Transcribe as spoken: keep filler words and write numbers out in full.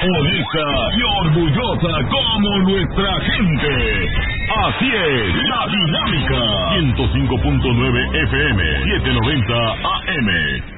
honesta y orgullosa como nuestra gente. Así es, La Dinámica. ciento cinco punto nueve F M, setecientos noventa A M.